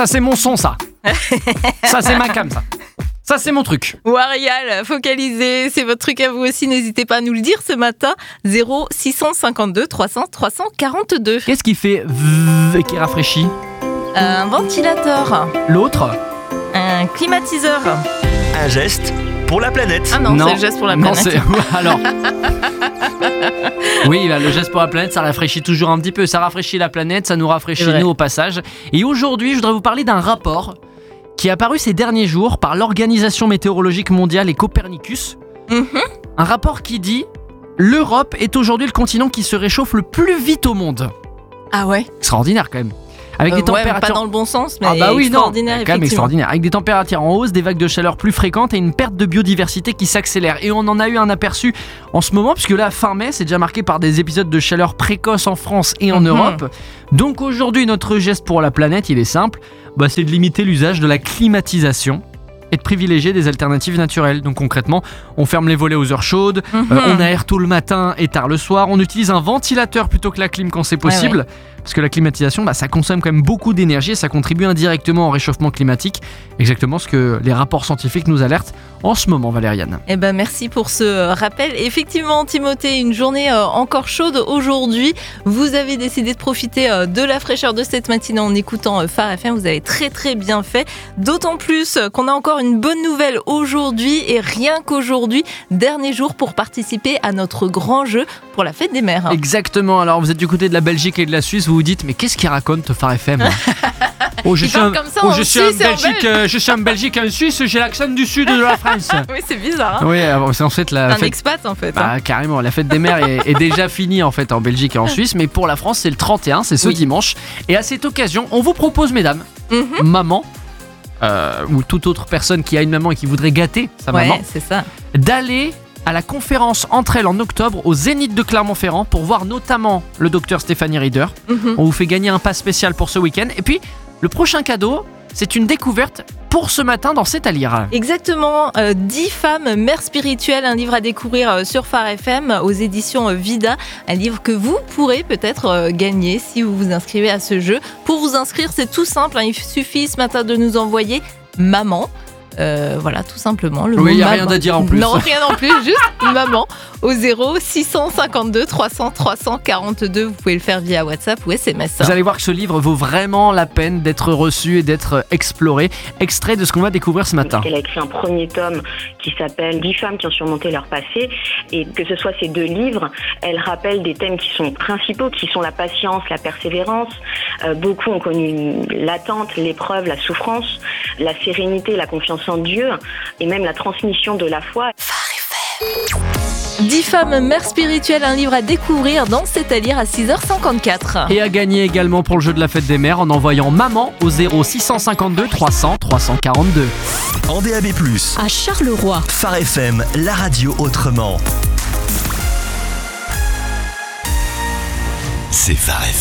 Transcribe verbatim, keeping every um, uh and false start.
Ça, c'est mon son, ça. Ça, c'est ma cam, ça. Ça, c'est mon truc. Warial, focalisé, c'est votre truc à vous aussi. N'hésitez pas à nous le dire ce matin. zéro six cent cinquante-deux trois cents trois cent quarante-deux. Qu'est-ce qui fait v et qui rafraîchit? Un ventilateur. L'autre? Un climatiseur. Un geste pour la planète. Ah non, non. c'est le geste pour la non, planète. C'est... Alors. Oui, là, le geste pour la planète, ça rafraîchit toujours un petit peu. Ça rafraîchit la planète, ça nous rafraîchit nous au passage. Et aujourd'hui, je voudrais vous parler d'un rapport qui est apparu ces derniers jours par l'Organisation météorologique mondiale et Copernicus. Mm-hmm. Un rapport qui dit « L'Europe est aujourd'hui le continent qui se réchauffe le plus vite au monde ». Ah ouais. Extraordinaire quand même. Avec euh, des températures... Ouais, pas dans le bon sens, mais ah bah oui, extraordinaire. Non, quand même extraordinaire. Avec des températures en hausse, des vagues de chaleur plus fréquentes et une perte de biodiversité qui s'accélère. Et on en a eu un aperçu en ce moment, puisque là, fin mai, c'est déjà marqué par des épisodes de chaleur précoce en France et en mm-hmm. Europe. Donc aujourd'hui, notre geste pour la planète, il est simple. Bah, c'est de limiter l'usage de la climatisation et de privilégier des alternatives naturelles. Donc concrètement, on ferme les volets aux heures chaudes, mm-hmm. euh, on aère tôt le matin et tard le soir, on utilise un ventilateur plutôt que la clim quand c'est possible, ouais, ouais. parce que la climatisation, bah, ça consomme quand même beaucoup d'énergie et ça contribue indirectement au réchauffement climatique. Exactement ce que les rapports scientifiques nous alertent en ce moment, Valériane. Eh ben merci pour ce rappel. Effectivement, Timothée, une journée encore chaude aujourd'hui. Vous avez décidé de profiter de la fraîcheur de cette matinée en écoutant Phare F M. Vous avez très très bien fait. D'autant plus qu'on a encore une bonne nouvelle aujourd'hui et rien qu'aujourd'hui, dernier jour pour participer à notre grand jeu pour la fête des mères. Exactement. Alors vous êtes du côté de la Belgique et de la Suisse, vous vous dites mais qu'est-ce qu'il raconte Phare F M? Oh, je suis, un, comme ça, oh, je, suis Suisse en Belgique, euh, je suis en Belgique et en Suisse, j'ai l'accent du sud de la France. Oui, c'est bizarre. Hein, oui, c'est en fait la un fête... expat en fait. Bah, hein. Carrément, la fête des mères est, est déjà finie en fait en Belgique et en Suisse, mais pour la France c'est le trente et un, c'est ce oui. dimanche. Et à cette occasion, on vous propose, mesdames, mm-hmm. maman, euh, ou toute autre personne qui a une maman et qui voudrait gâter sa ouais, maman, c'est ça. d'aller à la conférence Entre elles en octobre au Zénith de Clermont-Ferrand pour voir notamment le docteur Stéphanie Rieder. Mm-hmm. On vous fait gagner un pass spécial pour ce week-end. Et puis, le prochain cadeau, c'est une découverte pour ce matin dans C'est à lire. Exactement, euh, dix femmes, mères spirituelles, un livre à découvrir euh, sur Phare F M aux éditions euh, Vida, un livre que vous pourrez peut-être euh, gagner si vous vous inscrivez à ce jeu. Pour vous inscrire, c'est tout simple, hein, il suffit ce matin de nous envoyer maman. Euh, voilà, tout simplement. Le oui, il n'y a maman. rien à dire en plus. Non, rien en plus, juste maman. Au zéro six cent cinquante-deux trois cents trois cent quarante-deux. Vous pouvez le faire via WhatsApp ou S M S. Vous allez voir que ce livre vaut vraiment la peine d'être reçu et d'être exploré. Extrait de ce qu'on va découvrir ce matin. Elle a écrit un premier tome qui s'appelle dix femmes qui ont surmonté leur passé. Et que ce soit ces deux livres, elle rappelle des thèmes qui sont principaux, qui sont la patience, la persévérance. Euh, beaucoup ont connu l'attente, l'épreuve, la souffrance, la sérénité, la confiance en Dieu et même la transmission de la foi. dix femmes mères spirituelles, un livre à découvrir dans C'est à lire à six heures cinquante-quatre. Et à gagner également pour le jeu de la fête des mères en envoyant maman au zéro six cent cinquante-deux trois cents trois cent quarante-deux. En D A B plus, à Charleroi. Phare F M, la radio autrement. C'est Phare F M.